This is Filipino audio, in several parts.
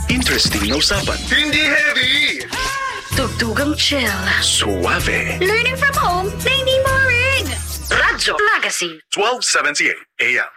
Interesting na usapan. Hindi heavy! Tugtugang chill. Suave. Learning from home na hindi boring. Radyo Magazine. 1278 AM.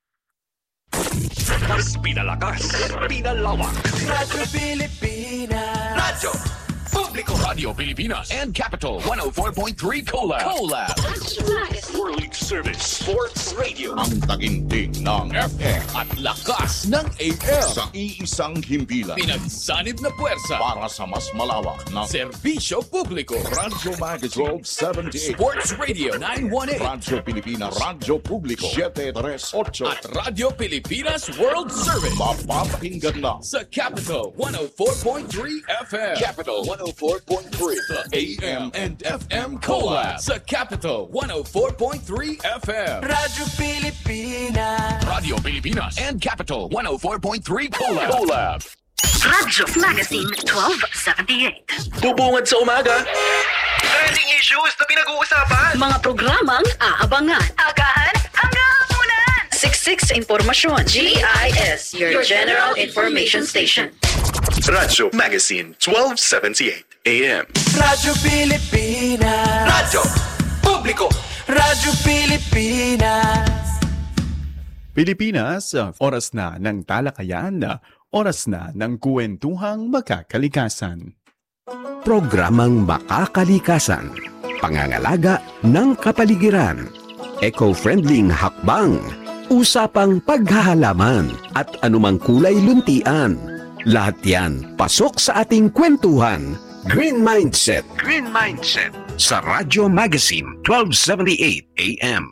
Mas pinalakas, pinalawak. Radyo Pilipinas. Radyo Publiko. Radio Pilipinas and Capital 104.3 Collab. World Service Sports Radio. Ang taginting ng FM at lakas ng AM. sa iisang himpilan Pinagsanib na puwersa. para sa mas malawak na Serbisyo Publiko. Radyo Magazine 1278, Sports Radio 918. Radyo Pilipinas, Radyo Publiko 738. At Radio Pilipinas World Service. Mapapakinggan na Sa Capital 104.3 FM. Capital 104.3. The AM and FM Collab. Sa Capital 104.3 FM. Radyo Pilipinas. Radio Pilipinas and Capital 104.3 Collab. Radyo Magazine 1278. Bubungad sa umaga. Trending issues na pinag-uusapan. Mga programang aabangan. Agahan hanggang hapunan. Siksik sa impormasyon. GIS, your General Information Station. Radyo Magazine 1278 AM. Radyo Pilipinas. Radyo Publiko. Radyo Pilipinas. Pilipinas, oras na ng talakayan, oras na ng kwentuhang makakalikasan. Programang Makakalikasan, pangangalaga ng kapaligiran, eco-friendly hakbang, usapang paghahalaman at anumang kulay luntian. Lahat yan pasok sa ating kwentuhan. Green Mindset. Green Mindset. Sa Radyo Magazine 1278 AM.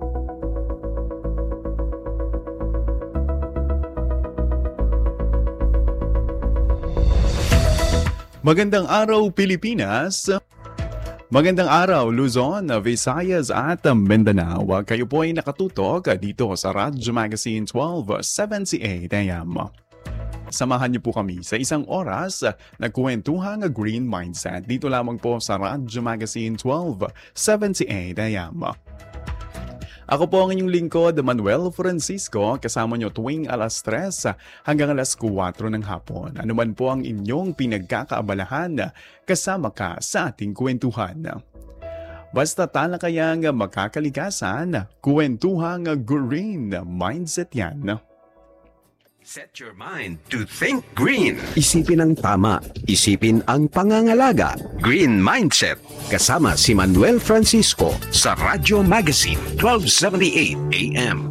Magandang araw Pilipinas! Magandang araw Luzon, Visayas at Mindanao. Kayo po ay nakatutok dito sa Radyo Magazine 1278 AM. Samahan niyo po kami sa isang oras na kwentuhang Green Mindset dito lamang po sa Radyo Magazine 1278 AM. Ako po ang inyong lingkod, Manuel Francisco, kasama nyo tuwing alas 3 hanggang alas 4 ng hapon. Ano man po ang inyong pinagkakaabalahan, kasama ka sa ating kwentuhan. Basta talakayang makakalikasan, kwentuhang Green Mindset yan. Set your mind to think green. Isipin ang tama. Isipin ang pangangalaga. Green Mindset. Kasama si Manuel Francisco sa Radyo Magazine 1278 AM.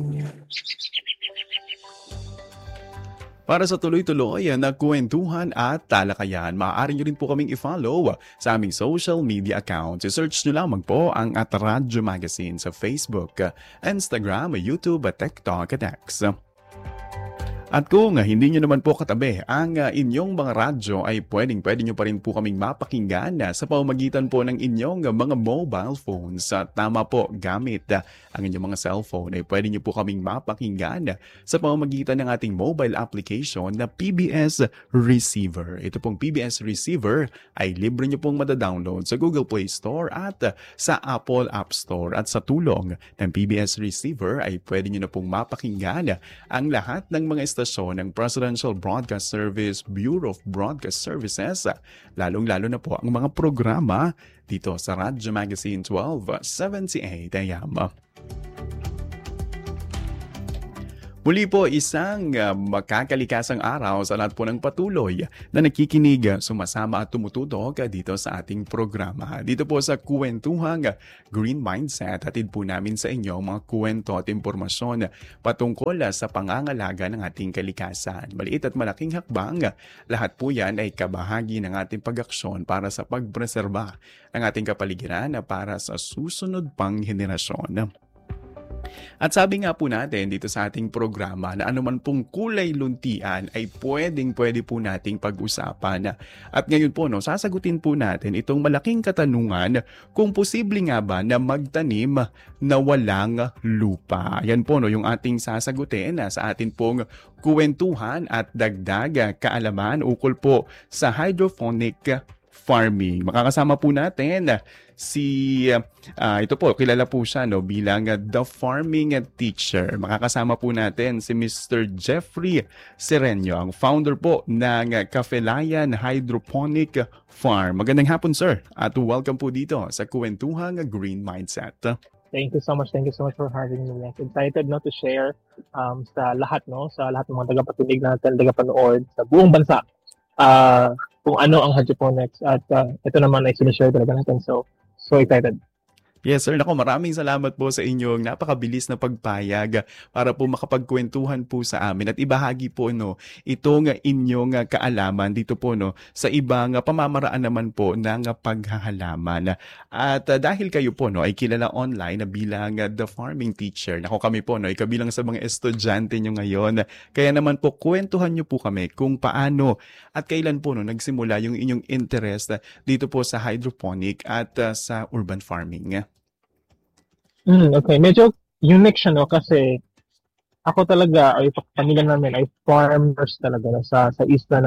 Para sa tuloy-tuloy na kwentuhan at talakayan, maaari nyo rin po kaming i-follow sa aming social media accounts. I-search nyo lamang po ang @Radyo Magazine sa Facebook, Instagram, YouTube, TikTok at X. At kung hindi nyo naman po katabi ang inyong mga radyo ay pwede nyo pa rin po kaming mapakinggan sa pamamagitan po ng inyong mga mobile phones. Tama po, gamit ang inyong mga cellphone ay pwede nyo po kaming mapakinggan sa pamamagitan ng ating mobile application na PBS Receiver. Ito pong PBS Receiver ay libre nyo pong madadownload sa Google Play Store at sa Apple App Store. At sa tulong ng PBS Receiver ay pwede nyo na pong mapakinggan ang lahat ng mga istasyon ng Presidential Broadcast Service, Bureau of Broadcast Services, lalong-lalo na po ang mga programa dito sa Radyo Magazine 1278 AM. Muli po isang makakalikasang araw sa lahat po ng patuloy na nakikinig, sumasama at tumututok dito sa ating programa. Dito po sa kwentuhang Green Mindset, hatid po namin sa inyo mga kwento at impormasyon patungkol sa pangangalaga ng ating kalikasan. Maliit at malaking hakbang, lahat po yan ay kabahagi ng ating pag-aksyon para sa pagpreserba ng ating kapaligiran para sa susunod pang henerasyon. At sabi nga po natin dito sa ating programa na anuman pong kulay luntian ay pwede po nating pag-usapan. At ngayon po, sasagutin po natin itong malaking katanungan kung posible nga ba na magtanim na walang lupa. Yan po yung ating sasagutin sa atin pong kwentuhan at dagdag kaalaman ukol po sa hydroponic farming. Makakasama po natin si ito po, kilala po siya bilang the farming teacher. Makakasama po natin si Mr. Jeffrey Sereño, ang founder po ng Cafelayan Hydroponic Farm. Magandang hapon, sir, at welcome po dito sa Kwentuhang Green Mindset. Thank you so much for having me. Excited to share sa lahat sa lahat ng mga tagapakinig natin, tagapanood sa buong bansa kung ano ang hydroponics, at ito naman ay sinishare talaga natin, so excited. Yes, sir. Nako, maraming salamat po sa inyong napakabilis na pagpayag para po makapagkwentuhan po sa amin at ibahagi po itong inyong kaalaman dito po sa ibang pamamaraan naman po ng paghahalaman. At dahil kayo po ay kilala online na bilang the farming teacher. Nako, kami po ay kabilang sa mga estudyante nyo ngayon. Kaya naman po kwentuhan nyo po kami kung paano at kailan po nagsimula yung inyong interest dito po sa hydroponic at sa urban farming. Okay, medyo unique siya kasi ako talaga ay pamilya namin ay farmers talaga sa isla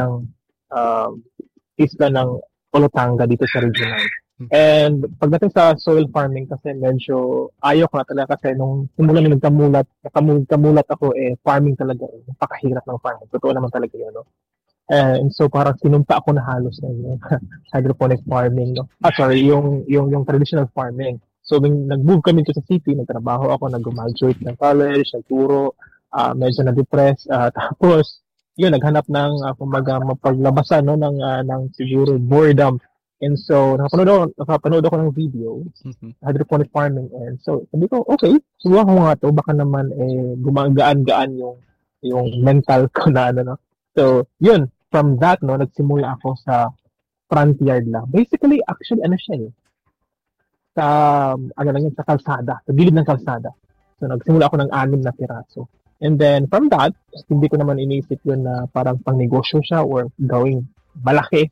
ng Olotanga dito sa Region 9. And pagdating sa soil farming kasi medyo ayaw ko na talaga kasi nung simula nung nagkamulat ako farming talaga napakahirap ng farming. Totoo naman talaga yun, and so parang sinumpa ako na halos na yung hydroponic farming, yung traditional farming. So, nag-move kami to sa city, nagtrabaho ako, nag-graduate ng college, nagturo, medyo na-depress, tapos, naghanap ng, mapaglabasan, ng siguro boredom. And so, nakapanood ako ng video, hydroponic farming, and so, sabi ko, okay, subukan ko nga to, baka naman, gumagaan-gaan yung mental ko na, So, from that, nagsimula ako sa front yard lang. Basically, actually, siya sa kalsada, sa gilid ng kalsada. So, nagsimula ako ng 6 na piraso. And then, from that, hindi ko naman iniisip yun na parang pang-negosyo siya or gawing malaki.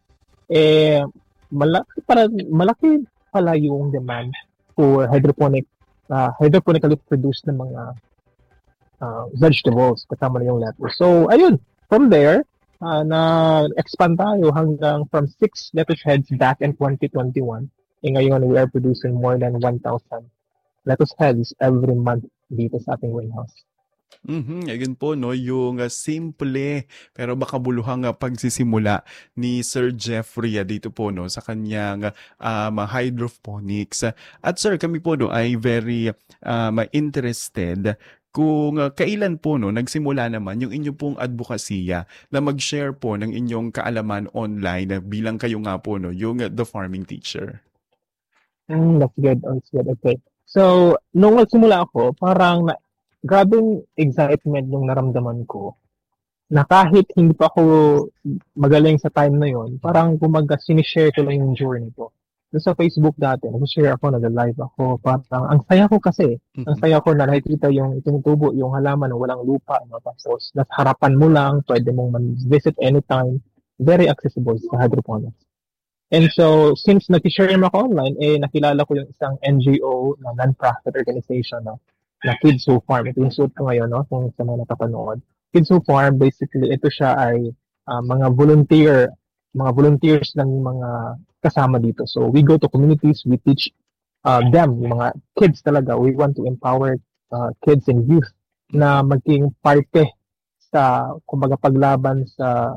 Malaki pala yung demand for hydroponically produced na mga vegetables, kasama na yung lettuce. So, ayun, from there, na-expand tayo hanggang from 6 lettuce heads back in 2021. Ngayon, we are producing more than 1,000 lettuce heads every month dito sa ating greenhouse. Ayun po, yung simple pero makabuluhang pagsisimula ni Sir Jeffrey dito po sa kanyang hydroponics. At sir, kami po ay very interested kung kailan po nagsimula naman yung inyong pong advokasya na mag-share po ng inyong kaalaman online bilang kayo nga po yung the farming teacher. That's good. Okay. So, nung nagsimula ako, parang grabing excitement yung naramdaman ko na kahit hindi pa ako magaling sa time na yon, parang sinishare ko lang yung journey ko. Sa Facebook dati, nag-share ako, nag-live ako, parang ang saya ko kasi. Ang saya ko na nakikita yung tumutubo, yung halaman na walang lupa, tapos nasa harapan mo lang, pwede mong visit anytime, very accessible sa hydroponics. And so, since nag-share ako online, nakilala ko yung isang NGO na non-profit organization na Kids Who Farm. Ito yung suit ko ngayon, kung sa mga nakapanood. Kids Who Farm, basically, ito siya ay mga volunteers ng mga kasama dito. So, we go to communities, we teach them, yung mga kids talaga. We want to empower kids and youth na maging parte sa, kumbaga, paglaban sa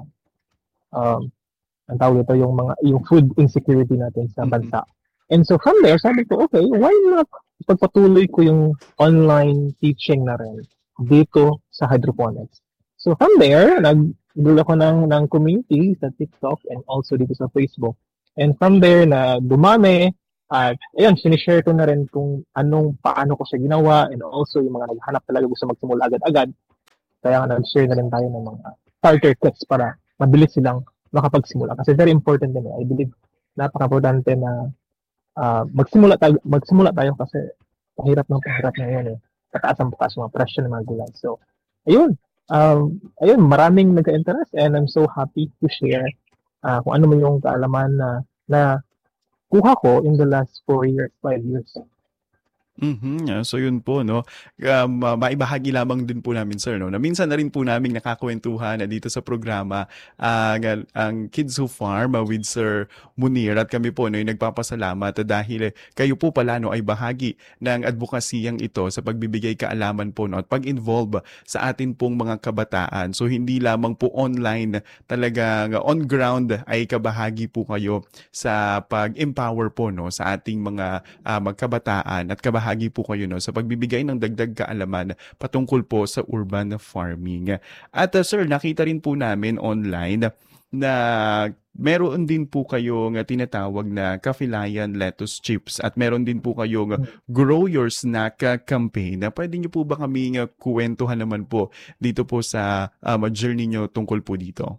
ang tawag ito, yung food insecurity natin sa bansa. And so from there, sabi ko, okay, why not pagpatuloy ko yung online teaching na rin dito sa hydroponics. So from there, nag-build ako ng community sa TikTok and also dito sa Facebook. And from there, na dumami, at ayun, sinishare ko na rin kung paano ko siya ginawa, and also yung mga naghanap talaga gusto magsimula agad-agad. Kaya nag-share na rin tayo ng mga starter kits para mabilis silang makapagsimula. Kasi very important din. I believe napaka-importante na magsimula tayo kasi pahirap na ngayon Pataas ang bukas mga presyo ng mga gulay. So, ayun, maraming nag-interest and I'm so happy to share kung ano man yung kaalaman na kuha ko in the last 5 years. So yun po, no? Maibahagi lamang din po namin, sir, no? Na minsan na rin po namin nakakwentuhan na dito sa programa ang Kids Who Farm with Sir Munir, at kami po no, yung nagpapasalamat dahil kayo po pala no, ay bahagi ng advokasiyang ito sa pagbibigay kaalaman po no, at pag-involve sa atin pong mga kabataan. So hindi lamang po online, talagang on ground ay kabahagi po kayo sa pag-empower po no, sa ating mga magkabataan, at kabahagi po kayo no, sa pagbibigay ng dagdag kaalaman patungkol po sa urban farming. At sir, nakita rin po namin online na meron din po kayong tinatawag na Kafilayan Lettuce Chips, at meron din po kayong Grow Your Snack campaign. Pwede niyo po ba kami kuwentuhan naman po dito po sa journey niyo tungkol po dito?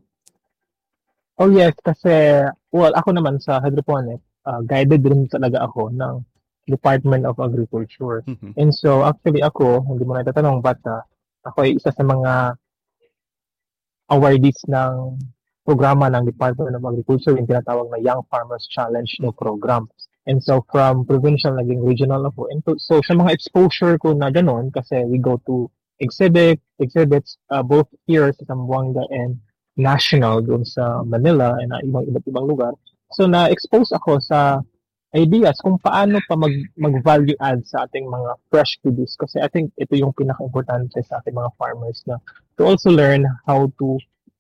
Oh yes, kasi ako naman sa hydroponic, guided din talaga ako ng Department of Agriculture. And so actually ako, hindi mo na itatanong, but ako ay isa sa mga awardees ng programa ng Department of Agriculture, yung tinatawag na Young Farmers Challenge no program. And so from provincial naging regional ako. And so sa mga exposure ko na gano'n, kasi we go to exhibits both here sa Zamboanga and national doon sa Manila and iba't ibang lugar. So na-expose ako sa ideas kung paano pa mag-value add sa ating mga fresh produce, kasi I think ito yung pinaka-importante sa ating mga farmers, na to also learn how to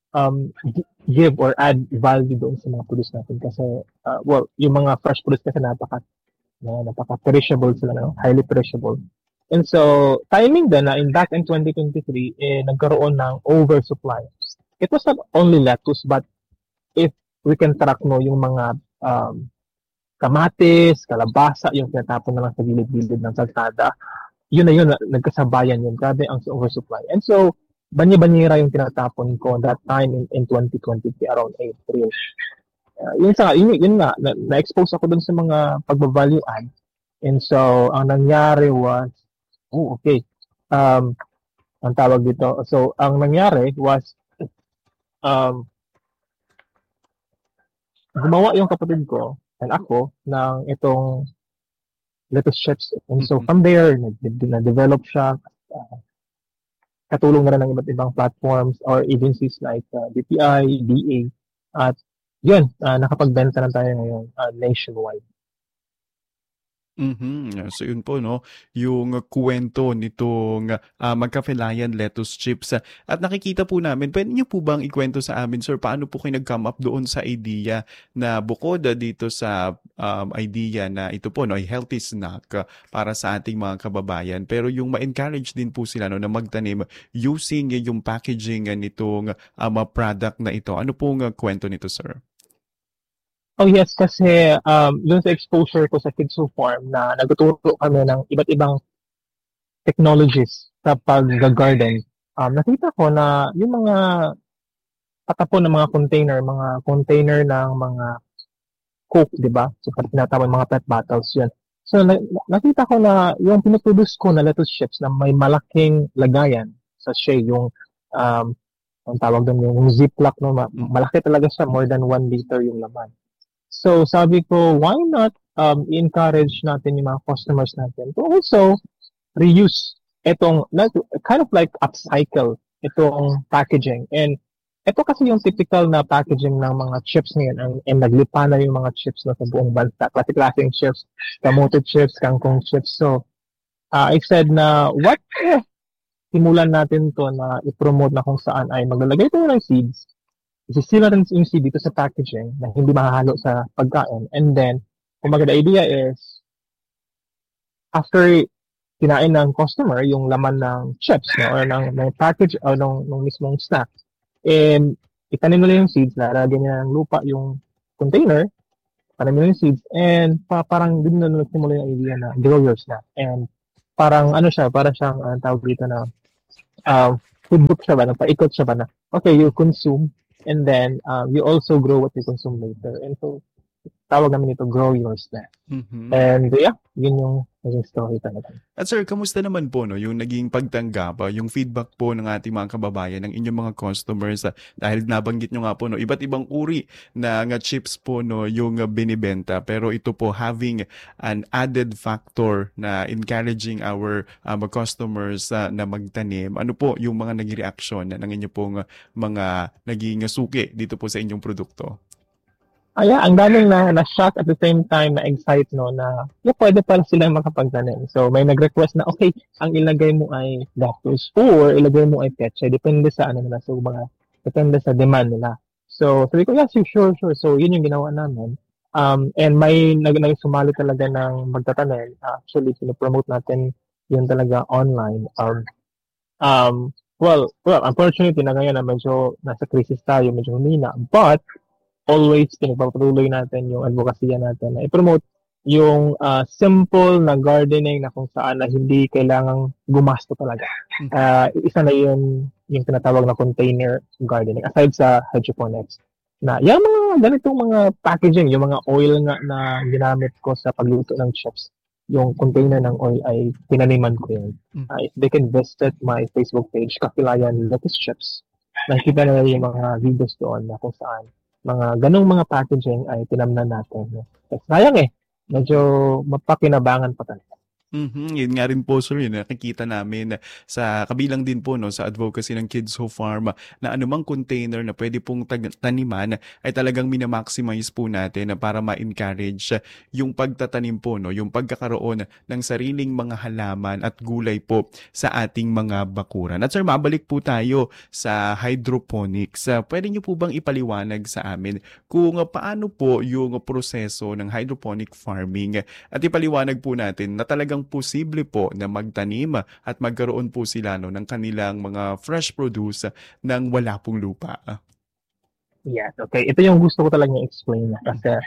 give or add value doon sa mga produce natin, kasi yung mga fresh produce kasi napaka-perishable sila, no? Highly perishable. And so timing din na back in 2023 nagkaroon ng oversupply. It was not only lettuce, but if we can track yung mga kamatis, kalabasa, yung tinatapon na lang sa gilid-gilid ng kalsada, yun, nagkasabayan yun. Grabe ang oversupply. And so, banya-banyera yung tinatapon ko that time in 2023, around April. Yun nga, na-expose ako dun sa mga pagbavalue add. And so, ang nangyari was, ang tawag dito, so, ang nangyari was, gumawa yung kapatid ko and ako ng itong lettuce chips. And so from there, na-develop siya. Katulong na rin ng iba't ibang platforms or agencies like DTI, DA. At yun, nakapagbenta na tayo ngayon nationwide. So yun po no, yung kwento nitong Magkafilayan Lettuce Chips. At nakikita po namin, pwede niyo po bang ikwento sa amin, sir, paano po kayo nag-come up doon sa idea na bukod dito sa idea na ito po no, ay healthy snack para sa ating mga kababayan, pero yung ma-encourage din po sila no, na magtanim using yung packaging nitong product na ito. Ano pong kwento nito, sir? Oh yes, kasi dun sa exposure ko sa Kids Who Farm na nagtuturo kami ng iba't ibang technologies sa pag-garden, nakita ko na yung mga patapon ng mga container ng mga Coke, di ba? So, tinatawag mga pet bottles yun. So, nakita ko na yung pinoproduce ko na lettuce chips na may malaking lagayan sa sachet, yung ang tawag doon yung ziplock, no? Malaki talaga siya, more than 1 liter yung laman. So, sabi ko, why not encourage natin yung mga customers natin to also reuse itong, kind of like upcycle itong packaging. And ito kasi yung typical na packaging ng mga chips ngayon. And naglipa na yung mga chips na sa buong bansa. Klase-klaseng chips, kamote chips, kangkong chips. So, I said na, what if simulan natin to na i-promote na kung saan ay maglalagay tayo ng seeds, isisila rin yung seed dito sa packaging na hindi mahahalo sa pagkain. And then, kumbaga the idea is, after kinain ng customer yung laman ng chips no, or ng package o ng mismong snack, itanim nila yung seeds, lalagyan niya ng lupa yung container, tanim nila yung seeds, and parang din na nagsimula yung idea na grow your snack. And parang para siyang tawag dito na food book siya ba, paikot siya ba na, okay, you consume, and then you also grow what you consume later. And so, tawag namin ito, grow your snack. And yeah, yun yung naging story talaga. At sir, kamusta naman po no, yung naging pagtanggap, yung feedback po ng ating mga kababayan, ng inyong mga customers, dahil nabanggit nyo nga po, no, iba't ibang uri ng chips po no, yung binibenta. Pero ito po, having an added factor na encouraging our customers na magtanim. Ano po yung mga naging reaksyon ng inyo pong mga naging suki dito po sa inyong produkto? Ang daming na-shock at the same time na-excite, no, na pwede pala silang makapagtanim. So, may nag-request na, okay, ang ilagay mo ay lettuce or ilagay mo ay peche. Depende sa nila. So, depende sa demand nila. So, sabi ko, yes, sure. So, yun yung ginawa namin. And may sumali talaga ng magtatanim. Actually, sino-promote natin yun talaga online. Well, unfortunately na ngayon na medyo nasa crisis tayo, medyo humina. But, always pinagpapatuloy natin yung advokasya natin na i-promote yung simple na gardening na kung saan na hindi kailangang gumasto talaga. Isa na yun yung tinatawag na container gardening aside sa hydroponics. Na yung mga ganitong mga packaging, yung mga oil nga na ginamit ko sa pagluto ng chips, yung container ng oil ay tinaniman ko yun. If they can visit my Facebook page, Kapilayan Lettuce Chips, nakikita na yung mga videos doon na kung saan mga ganong mga packaging ay tinamnan natin. Sayang medyo mapakinabangan pa talaga. Yun nga rin po sir, yun nakikita namin sa kabilang din po no, sa advocacy ng Kids Who Farm na anumang container na pwede pong taniman ay talagang minamaximize po natin para ma-encourage yung pagtatanim po, no, yung pagkakaroon ng sariling mga halaman at gulay po sa ating mga bakuran. At sir, mabalik po tayo sa hydroponics. Pwede niyo po bang ipaliwanag sa amin kung paano po yung proseso ng hydroponic farming at ipaliwanag po natin na talagang posible po na magtanim at magkaroon po sila no, ng kanilang mga fresh produce nang wala pong lupa. Yes, okay. Ito yung gusto ko talaga i-explain kasi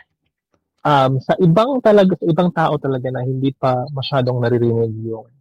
sa ibang tao talaga na hindi pa masyadong naririnig yung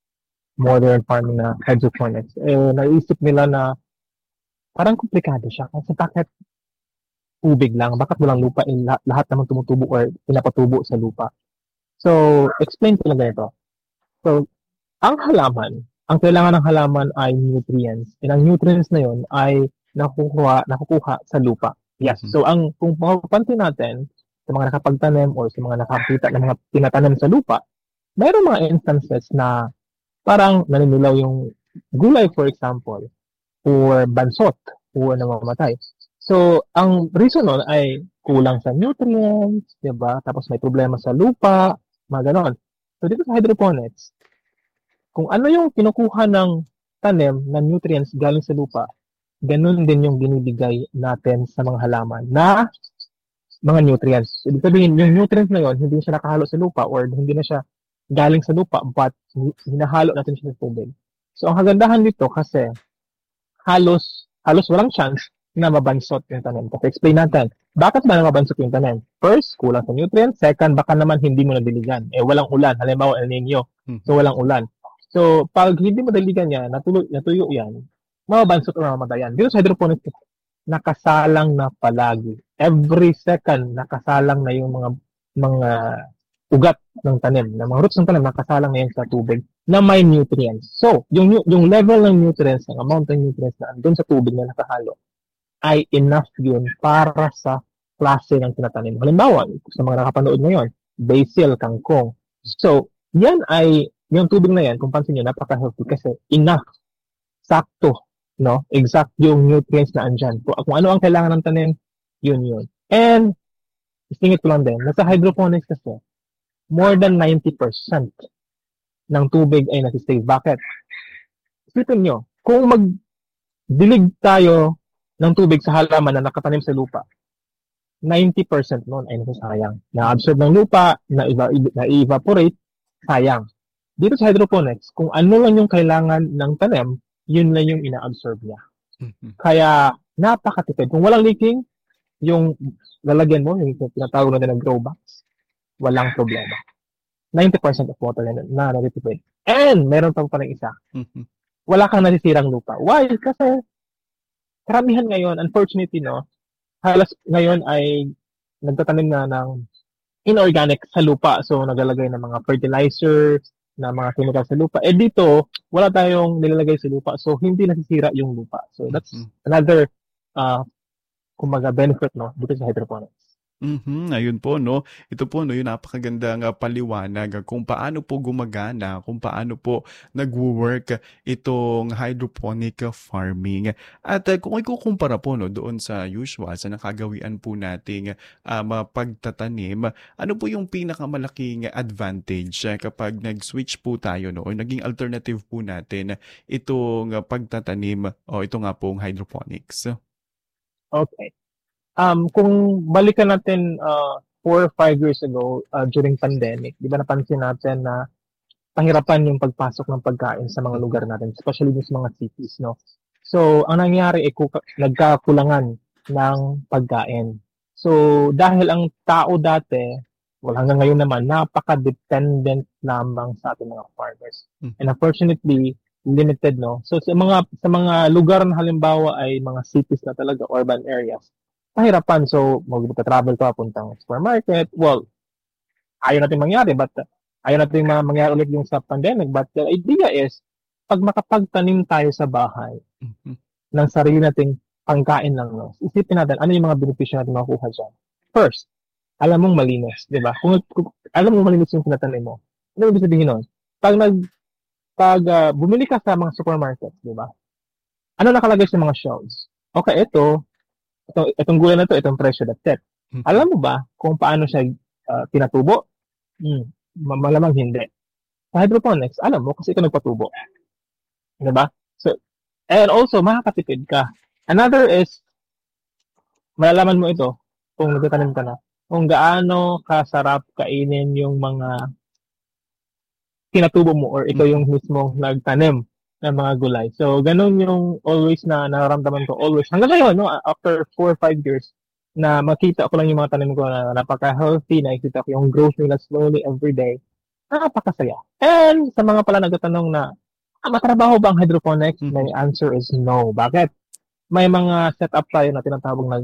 modern farming na hydroponics, naisip nila na parang komplikado siya kasi bakit tubig lang, bakit walang lupa, lahat naman tumutubo or pinapatubo sa lupa. So, explain ko lang ito. So, ang kailangan ng halaman ay nutrients. And ang nutrients na yun ay nakukuha sa lupa. Yes. So, kung mapapansin natin sa mga nakapagtanim or sa mga nakakita ng mga tinatanim sa lupa, mayroong mga instances na parang naninilaw yung gulay, for example, or bansot, or namamatay. So, ang reason nun ay kulang sa nutrients, diba? Tapos may problema sa lupa, mga ganon. So, dito sa hydroponics, kung ano yung kinukuha ng tanim na nutrients galing sa lupa, ganun din yung binibigay natin sa mga halaman na mga nutrients. Ibig sabihin, yung nutrients na yun, hindi siya nakahalo sa lupa or hindi na siya galing sa lupa, but hinahalo natin siya sa tubig. So, ang kagandahan dito kasi halos walang chance na mabansot yung tanim. Kasi explain natin, bakit ba mabansot yung tanim? First, kulang sa nutrients. Second, baka naman hindi mo nadiligan. Walang ulan. Halimbawa, El Nino. So, walang ulan. So, pag hindi mo nadiligan yan, natuyo yan, mababansot o mamatayan. Dito sa hydroponics, nakasalang na palagi. Every second, nakasalang na yung mga ugat ng tanim, na mga roots ng tanim, nakasalang na yan sa tubig na may nutrients. So, yung level ng nutrients, ang amount ng nutrients na andun sa tubig na nakahalo, ay enough yun para sa klase ng tinatanim. Halimbawa, sa mga nakapanood ngayon, basil, kangkong. So, yan ay, yung tubig na yan, kung pansin nyo, napaka-healthy kasi enough, sakto, no? Exact yung nutrients na andyan. Kung ano ang kailangan ng tanim, yun. And, isingit ko lang din, nasa hydroponics kasi, more than 90% ng tubig ay nasisave. Bakit? Isipin nyo, kung magdilig tayo ng tubig sa halaman na nakatanim sa lupa, 90% noon ay nasasayang. Na-absorb ng lupa, na-evaporate, sayang. Dito sa hydroponics, kung ano lang yung kailangan ng tanim, yun lang yung ina-absorb niya. Kaya, napakatipid. Kung walang leaking, yung lalagyan mo, yung tinatawag natin ng grow box, walang problema. 90% of water na natitipid. And, meron pa ng isa. Wala kang nasisirang lupa. Why? Kasi, karamihan ngayon, unfortunately, no, halos ngayon ay nagtatanim na ng inorganic sa lupa. So, naglalagay ng mga fertilizer, na mga chemical sa lupa. Dito, wala tayong nilalagay sa lupa. So, hindi nasisira yung lupa. So, that's another, kumbaga, benefit, no, dito sa hydroponics. Ayun po, no? Ito po, no, yung napakagandang paliwanag kung paano po gumagana, kung paano po nag-work itong hydroponic farming. At kung ikukumpara po, no, doon sa usual, sa nakagawian po nating pagtatanim, ano po yung pinakamalaking advantage kapag nag-switch po tayo, no, o naging alternative po natin itong pagtatanim o ito nga pong hydroponics? Okay. Kung balikan natin 4 or 5 years ago during pandemic, di ba napansin natin na pahirapan yung pagpasok ng pagkain sa mga lugar natin, especially sa mga cities, no? So, ang nangyari ay nagkakulangan ng pagkain. So, dahil ang tao dati, hanggang ngayon naman, napaka-dependent lamang sa ating mga farmers. And unfortunately, limited, no? So, sa mga lugar na halimbawa ay mga cities na talaga, urban areas, pahirapan. So, magta-travel ka puntang supermarket. Well, ayaw natin mangyari, but ayaw natin mangyari ulit yung sa pandemic. But the idea is, pag makapagtanim tayo sa bahay ng sarili nating pangkain lang, no? Isipin natin, ano yung mga benepisyo natin makukuha dyan? First, alam mong malinis, di ba? Kung alam mong malinis yung tinatanim mo, ano ibig sabihin nun? Pag bumili ka sa mga supermarket, di ba? Ano nakalagay sa mga shelves? Okay, itong gulay na to, itong presyo, that's it. Alam mo ba kung paano siya tinatubo? Malamang hindi. Sa hydroponics, alam mo kasi ito nagpatubo. Diba? So, and also, makakatipid ka. Another is, malalaman mo ito, kung nagtatanim ka na, kung gaano kasarap kainin yung mga tinatubo mo or ito yung mismo nagtanim ng mga gulay. So, ganun yung always na nararamdaman ko, always. Hanggang ngayon, no, after 4 or 5 years, na makita ko lang yung mga tanim ko na napaka-healthy, nakikita ko yung growth nila slowly every day, napakasaya. And sa mga pala nagtatanong na, matrabaho ba ang hydroponics? My answer is no. Bakit? May mga setup tayo na tinatawag na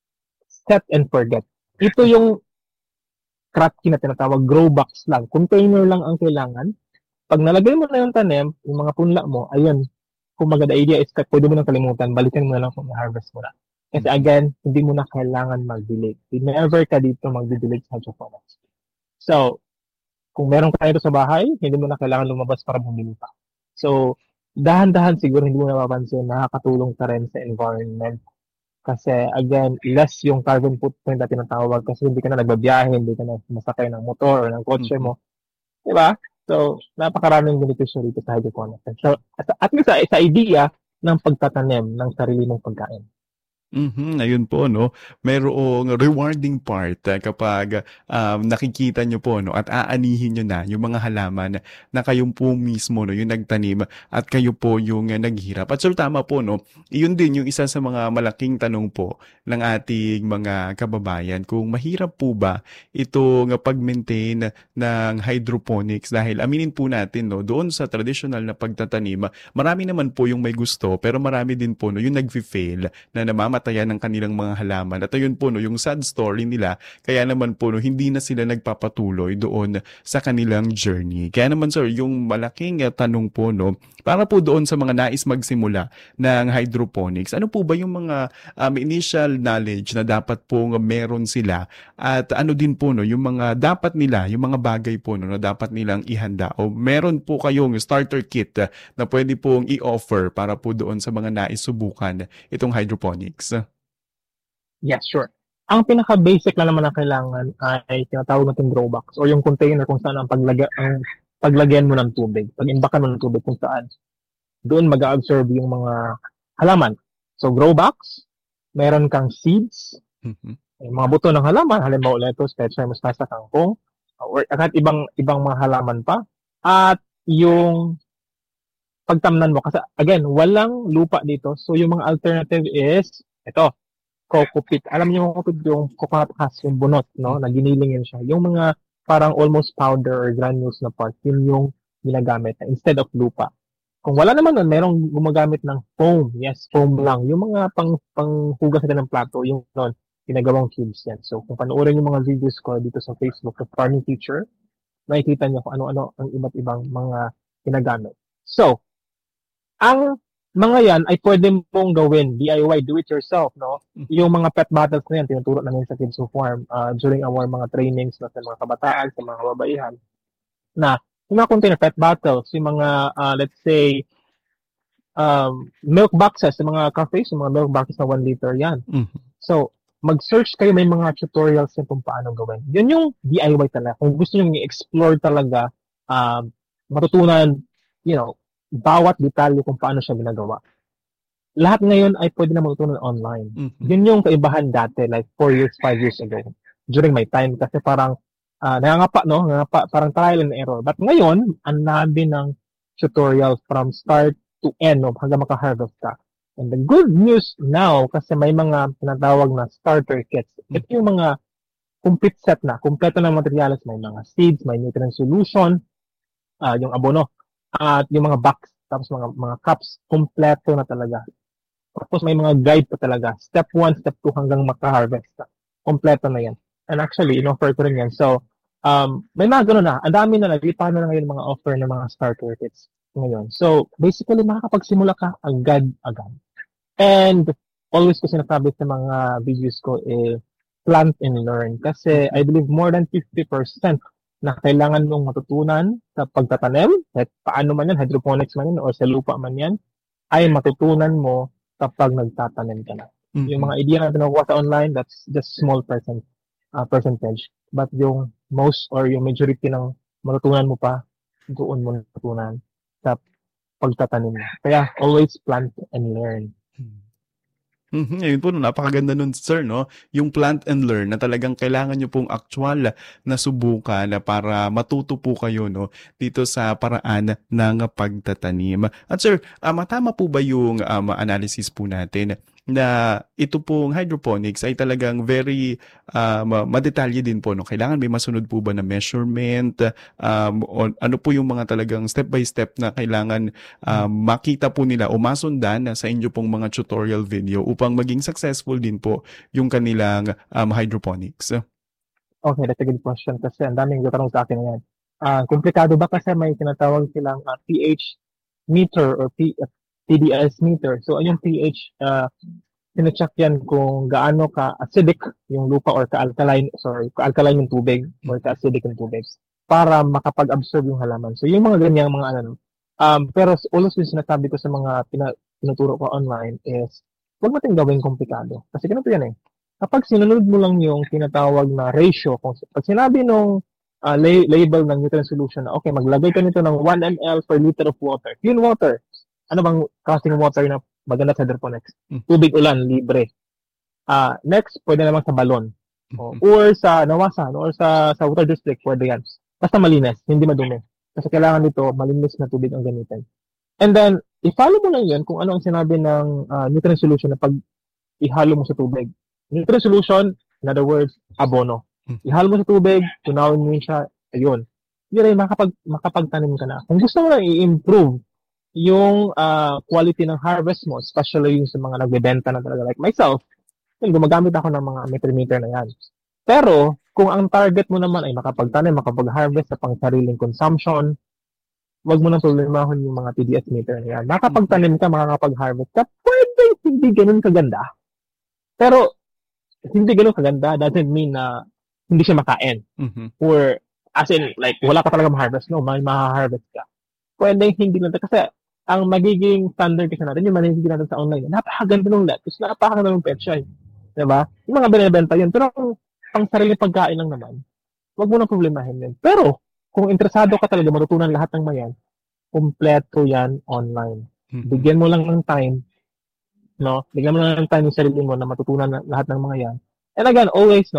set and forget. Ito yung crafty na tinatawag, grow box lang. Container lang ang kailangan. Pag nalagay mo na yung tanim, yung mga punla mo, ayun, kung maganda idea is pwede mo nang kalimutan, balikan mo na lang kung i-harvest mo na. Kasi again, hindi mo na kailangan mag-delete. Never ka dito mag-delete sa hydroponics. So, kung meron ka ito sa bahay, hindi mo na kailangan lumabas para bumili pa. So, dahan-dahan siguro hindi mo napapansin, nakakatulong ka rin sa environment. Kasi again, less yung carbon footprint na tinatawag kasi hindi ka na nagbabiyahe, hindi ka na masakay ng motor o ng kotse mo. Diba? So, napakaraming benepisyo dito sa hydroponics. So, at least sa idea ng pagtatanim ng sarili mong pagkain. Ayun po, no, mayroong rewarding part kapag nakikita nyo po, no, at aanihin nyo na yung mga halaman na kayo po mismo, no, yung nagtanim at kayo po yung naghirap. At so tama po, no, yun din yung isa sa mga malaking tanong po ng ating mga kababayan, kung mahirap po ba itong pag-maintain ng hydroponics, dahil aminin po natin, no, doon sa traditional na pagtatanim, marami naman po yung may gusto, pero marami din po, no, yung nag-fail na namamatayan ng kanilang mga halaman. At ayun po, no, yung sad story nila, kaya naman po, no, hindi na sila nagpapatuloy doon sa kanilang journey. Kaya naman, sir, yung malaking tanong po, no, para po doon sa mga nais magsimula ng hydroponics, ano po ba yung mga initial knowledge na dapat po meron sila, at ano din po, no, yung mga dapat nila, yung mga bagay po, no, na dapat nilang ihanda, o meron po kayong starter kit na pwede pong i-offer para po doon sa mga nais subukan itong hydroponics? Yes, sure. Ang pinaka-basic na naman na kailangan ay tinatawag natin grow box o yung container kung saan ang paglagyan mo ng tubig. Pag-imbakan mo ng tubig kung saan doon mag-absorb yung mga halaman. So, grow box, meron kang seeds, yung mga buto ng halaman, halimbawa lettuce, pechay, mustasa, kangkong, or kahit ibang mga halaman pa. At yung pagtamnan mo. Kasi, again, walang lupa dito. So, yung mga alternative is, ito, coco peat. Alam niyo yung coco peat, yung coconut husk, yung bunot, no? Na giniling yun siya. Yung mga parang almost powder or granules na part, yun yung ginagamit instead of lupa. Kung wala naman nun, merong gumagamit ng foam. Yes, foam lang. Yung mga panghugas nila ng plato, yung nun, ginagawang cubes yan. So, kung panoorin yung mga videos ko dito sa Facebook, The Farming Teacher, makikita niyo kung ano-ano ang iba't ibang mga ginagamit. So, ang mga yan ay pwede mong gawin, DIY, do it yourself, no? Yung mga pet battles na yan, tinuturo namin sa Kids Who Farm during our mga trainings na sa mga kabataan, sa mga babaihan, na yung mga container pet battles, yung mga, let's say, milk boxes, yung mga cafes, yung mga milk boxes na 1 liter, yan. So, mag-search kayo, may mga tutorials yan kung paano gawin. Yun yung DIY talaga. Kung gusto nyo i-explore talaga, matutunan, bawat detalye kung paano siya ginagawa. Lahat ngayon ay pwede na matutunan online. Yun yung kaibahan dati, like 4 years, 5 years ago, during my time, kasi parang, nangangapa, parang trial and error. But ngayon, ang dami ng tutorials from start to end, hanggang maka-harvest ka. And the good news now, kasi may mga tinatawag na starter kits. Ito yung mga complete set na, kumpleto na materials, may mga seeds, may nutrient solution, yung abono, at yung mga box, tapos mga cups, kumpleto na talaga. Tapos may mga guide pa talaga. Step 1, step 2 hanggang maka-harvest ka. Kumpleto na yan. And actually, in-offer ko rin yan. So, may mga gano'n na. Ang dami na naglipa na ngayon mga offer ng mga starter kits ngayon. So, basically, makakapagsimula ka agad-agad. And always ko sinasabi sa mga videos ko plant and learn. Kasi I believe more than 50% na kailangan mong matutunan sa pagtatanim, at paano man yan, hydroponics man yan, o sa lupa man yan, ay matutunan mo kapag nagtatanim ka na. Yung mga idea na nakuha sa online, that's just small percentage. But yung most or yung majority ng matutunan mo pa, doon mo natutunan sa pagtatanim mo. Kaya always plant and learn. Ayun po, napakaganda nun, sir, no? Yung plant and learn na talagang kailangan nyo pong actual na subukan para matuto po kayo, no? Dito sa paraan ng pagtatanim. At sir, matama po ba yung analysis po natin na ito pong hydroponics ay talagang very madetalye din po, no? Kailangan may masunod po ba na measurement? Ano po yung mga talagang step by step na kailangan makita po nila o masundan sa inyo pong mga tutorial video upang maging successful din po yung kanilang hydroponics? Okay, that's a good question kasi ang daming tatanong sa akin ngayon. Komplikado ba kasi may tinatawag silang pH meter or TDS meter. So, yung pH, sinecheck yan kung gaano ka-acidic yung lupa or ka-alkaline yung tubig or ka-acidic yung tubig para makapag-absorb yung halaman. So, yung mga ganyang mga pero always yung sinasabi ko sa mga pinuturo ko online is huwag natin gawing komplikado. Kasi ganito yan Kapag sinunod mo lang yung tinatawag na ratio, pag sinabi nung label ng nutrient solution na okay, maglagay ka nito ng 1 ml per liter of water. Clean water. Ano bang klaseng water na maganda sa hydroponics? Tubig ulan, libre. Next, pwede naman sa balon. Or sa nawasan, or sa water district, pwede yan. Basta malinis, hindi madumi. Kasi kailangan dito, malinis na tubig ang gamitin. And then, i-follow mo lang yun kung ano ang sinabi ng nutrient solution na pag ihalo mo sa tubig. Nutrient solution, in other words, abono. Ihalo mo sa tubig, tunawin mo siya, ayun. Yun ay makapagtanim ka na. Kung gusto mo lang i-improve yung quality ng harvest mo, especially yung sa mga nagbebenta na talaga like myself, yun, gumagamit ako ng mga meter na yan. Pero, kung ang target mo naman ay makapagtanim, makapag-harvest sa pang-sariling consumption, wag mo nang tulimahon yung mga TDS meter na yan. Makapagtanim ka, makakapag-harvest ka, pwede hindi ganun kaganda. Pero, hindi ganun kaganda doesn't mean na hindi siya makain. Or, as in, like, wala ka talaga ma-harvest, no? May ma-harvest ka. Pwede hindi lang. Kasi, ang magiging standard kasi natin, yung manigiging natin sa online, napakaganda ng lettuce, napakaganda ng pechay. Diba? Yung mga binibenta yun. Pero, pang sariling pagkain lang naman, wag mo nang problemahin yun. Pero, kung interesado ka talaga matutunan lahat ng mayan, kumpleto yan online. Bigyan mo lang ng time, no? Bigyan mo lang ng time yung sarili mo na matutunan lahat ng mga yan. And again, always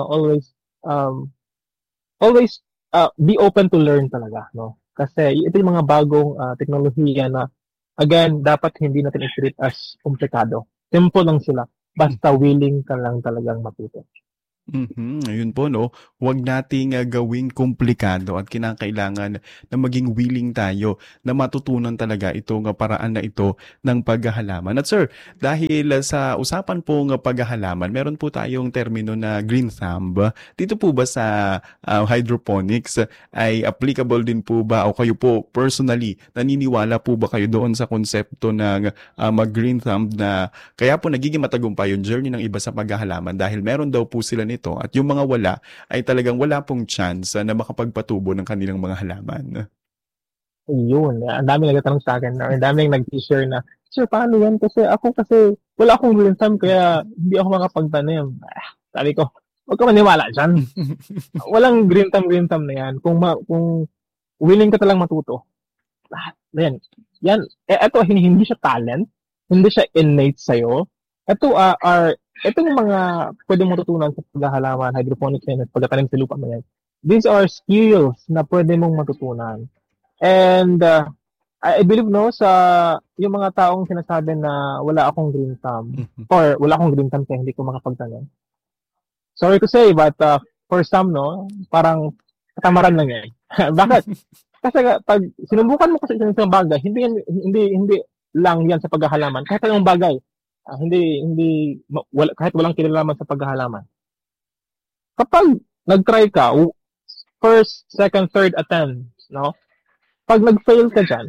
be open to learn talaga, no? Kasi ito yung mga bagong teknolohiya na, again, dapat hindi natin i-treat as komplikado. Simple lang sila. Basta willing ka lang talagang matuto. Ayun po, no? Huwag nating gawing komplikado at kinakailangan na maging willing tayo na matutunan talaga itong paraan na ito ng paghahalaman. At sir, dahil sa usapan pong paghahalaman, meron po tayong termino na green thumb. Dito po ba sa hydroponics ay applicable din po ba o kayo po personally, naniniwala po ba kayo doon sa konsepto ng mag-green thumb na kaya po nagiging matagumpay yung journey ng iba sa paghahalaman dahil meron daw po sila nito at yung mga wala ay talagang wala pong chance na makapagpatubo ng kanilang mga halaman. Yun. Ang dami nagtatanong sa akin. Ang dami nag-share na, sir, paano yan? Kasi wala akong green thumb kaya hindi ako makapagtanim. Sabi ko, huwag ka maniwala dyan. Walang green thumb na yan. Kung willing ka talang matuto. Yan. Ito, hindi siya talent. Hindi siya innate sa'yo. Itong mga pwede mo tutunan sa paghahalaman, hydroponics at pagtatanim sa lupa mo yan. These are skills na pwede mong matutunan. And I believe sa yung mga taong sinasabi na wala akong green thumb or wala akong green thumb kaya hindi ko makapagtanim. Sorry to say, but for some, parang katamaran lang yan. Bakit? Kasi pag sinubukan mo kasi isang bagay, hindi lang yan sa paghahalaman. Kahit anong bagay, kahit walang kinalaman sa paghahalaman. Kapag nag-try ka, first, second, third attempt, pag nag-fail ka dyan,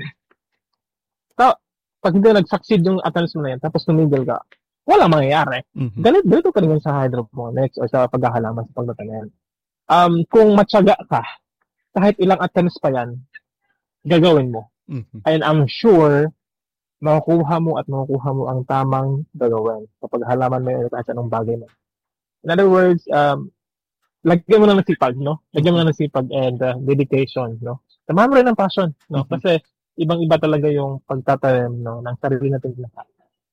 pag hindi nag-succeed yung attempts mo na yan, tapos tumigil ka, wala mangyayari. Ganito ka rin sa hydroponics o sa paghahalaman sa pagtatanim. Kung matyaga ka, kahit ilang attempts pa yan, gagawin mo. And I'm sure, makukuha mo ang tamang gagawin kapag halaman mo yung kahit anong bagay mo. In other words, lagyan mo na ng sipag, Lagyan mo na ng sipag and dedication, Tamahan mo rin ng passion, Kasi ibang-iba talaga yung pagtatanim, ng sarili natin lahat.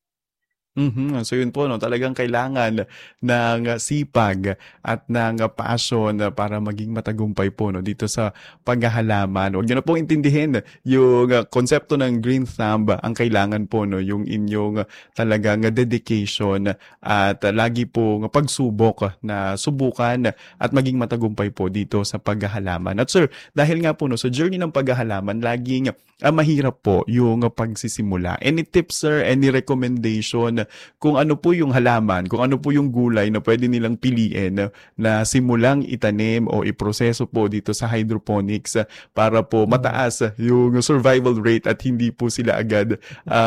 So yun po, talagang kailangan ng sipag at ng passion para maging matagumpay po dito sa paghahalaman. Huwag niyo na pong intindihin yung konsepto ng green thumb. Ang kailangan po yung inyong talagang dedication at lagi po pagsubok na subukan at maging matagumpay po dito sa paghahalaman. At sir, dahil nga po sa journey ng paghahalaman, laging mahirap po yung pagsisimula. Any tips, sir? Any recommendation kung ano po yung halaman, kung ano po yung gulay na pwede nilang piliin na simulang itanim o iproseso po dito sa hydroponics para po mataas yung survival rate at hindi po sila agad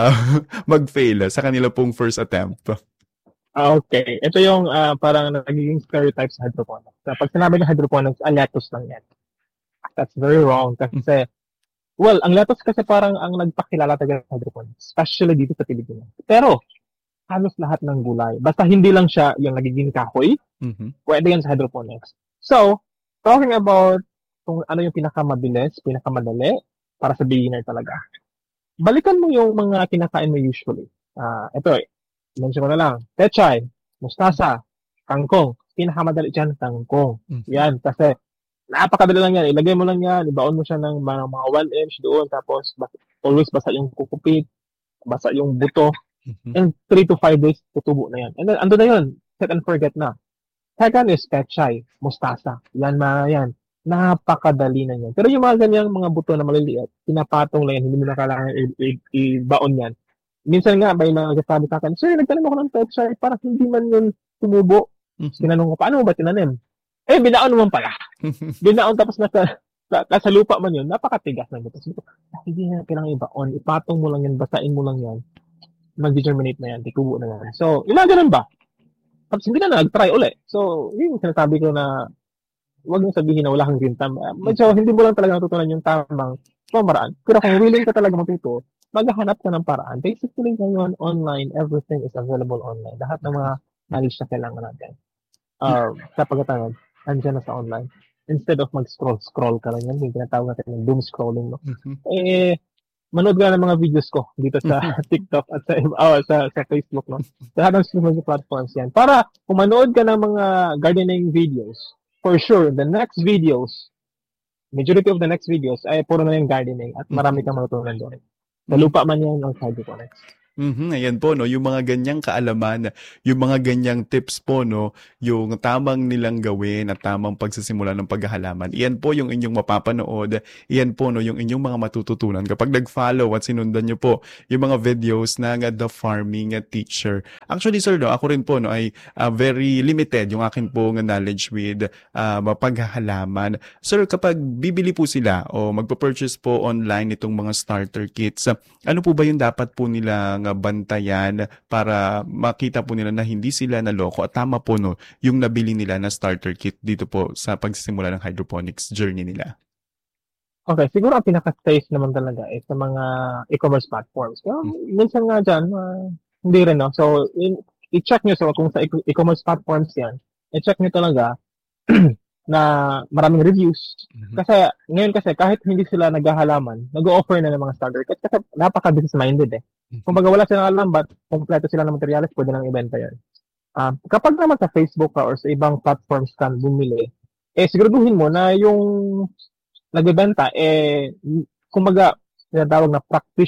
mag-fail sa kanila pong first attempt? Okay. Ito yung parang nagiging stereotype sa hydroponics. Pag sinabi ng hydroponics, lettuce lang yan. That's very wrong kasi ang lettuce kasi parang ang nagpakilala talaga sa hydroponics, especially dito sa Pilipinas. Pero, halos lahat ng gulay. Basta hindi lang siya yung nagiging kahoy, pwede yan sa hydroponics. So, talking about kung ano yung pinakamabilis, pinakamadali, para sa beginner talaga. Balikan mo yung mga kinakain mo usually. Ito mention ko na lang. Pechay, mustasa, kangkong. Pinakamadali dyan, kangkong. Yan, kasi napakadali lang yan. Ilagay mo lang yan, ibaon mo siya ng mga 1 inch doon, tapos always basa yung kukupit, basa yung buto, and 3 to 5 days, tutubo na yan. And then, ando na yun, set and forget na. Second is pechay, mustasa. Yan, yan. Napakadali na yan. Pero yung mga ganyang mga buto na maliliit, pinapatong lang yan, hindi mo na kailangan ibaon yan. Minsan nga, may mga kasabi sa akin, sir, nagtanim ako ng pechay, parang hindi man yun tumubo. Tinanong ko, paano mo ba tinanim? Binaon naman pala. Binaon tapos nasa lupa man yun, napakatigas na yun. Tapos hindi na kailangan ibaon. Ipatong mo lang yan, basain mo lang yan. Mag-determinate na yan, tikubo na yan. So, ganun ba? Tapos hindi na nag-try ulit. So, yung sinasabi ko na huwag nyo sabihin na wala kang green thumb. So, hindi mo lang talaga natutunan yung tamang pamaraan. Pero kung willing ka talaga matuto, maghahanap ka ng paraan. Basically, ngayon, online, everything is available online. Lahat ng mga knowledge na kailangan natin. Sa pagkatawag, andyan na sa online. Instead of mag-scroll ka lang yan, yung tinatawag natin yung doom scrolling, manood ka ng mga videos ko dito sa TikTok at sa Facebook, Sa lahat ng social platforms yan. Para kung manood ka ng mga gardening videos, for sure, the next videos, majority of the next videos ay puro na yung gardening at marami kang matutunan doon. Sa lupa man yan ang hydroponics. Ayan po, no, yung mga ganyang kaalaman, yung mga ganyang tips po, no, yung tamang nilang gawin at tamang pagsisimula ng paghahalaman. Iyan po yung inyong mapapanood. Iyan po, no, yung inyong mga matututunan kapag nag-follow at sinundan nyo po yung mga videos ng The Farming Teacher. Actually, sir, no, ako rin po, no, ay very limited yung akin pong knowledge with paghahalaman. Sir, kapag bibili po sila o magpa-purchase po online itong mga starter kits, ano po ba yung dapat po nilang bantayan para makita po nila na hindi sila naloko at tama po, no, yung nabili nila na starter kit dito po sa pagsisimula ng hydroponics journey nila? Okay, siguro ang pinaka-safe naman talaga is sa mga e-commerce platforms. So, minsan nga dyan, hindi rin, no? So, i-check nyo kung sa e-commerce platforms yan, i-check nyo talaga na maraming reviews. Kasi, ngayon kahit hindi sila naghahalaman, nag-o-offer na ng mga starter kits kasi napaka-business-minded eh. Kung baga wala silang alam, but kompleto sila ng materials, pwede nang ibenta yan. Kapag naman sa Facebook ka or sa ibang platforms ka bumili, siguraduhin mo na yung nagbebenta, kumbaga, tinatawag na